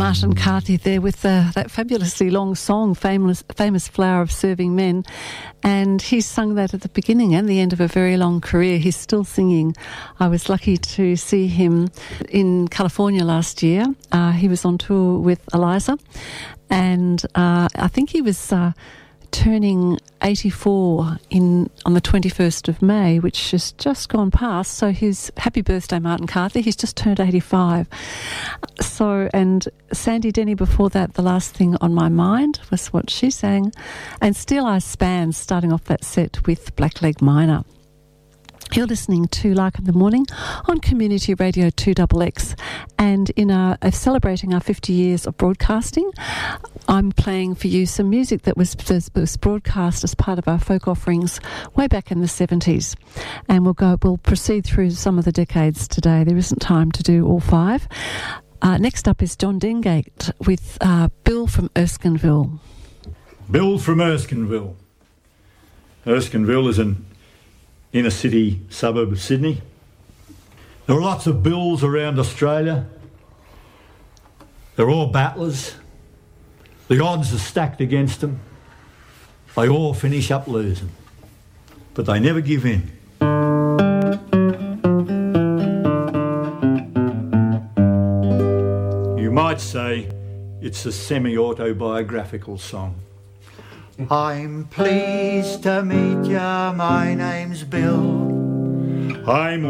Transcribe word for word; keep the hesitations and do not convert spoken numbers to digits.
Martin Carthy there with uh, that fabulously long song, famous, famous Flower of Serving Men. And he sung that at the beginning and the end of a very long career. He's still singing. I was lucky to see him in California last year. Uh, he was on tour with Eliza. And uh, I think he was... Uh, turning eighty-four in on the twenty-first of May, which has just gone past. So his happy birthday, Martin Carthy. He's just turned eighty-five. So, and Sandy Denny before that, The Last Thing on My Mind was what she sang. And Steel Eye Span starting off that set with Blackleg Minor. You're listening to Lark in the Morning on Community Radio two X X, and in our, uh, celebrating our fifty years of broadcasting, I'm playing for you some music that was, was broadcast as part of our folk offerings way back in the seventies, and we'll go. We'll proceed through some of the decades today. There isn't time to do all five. Uh, next up is John Dengate with uh, Bill from Erskineville. Bill from Erskineville. Erskineville is an inner city suburb of Sydney. There are lots of Bills around Australia. They're all battlers. The odds are stacked against them. They all finish up losing, but they never give in. You might say it's a semi-autobiographical song. I'm pleased to meet ya, my name's Bill. I'm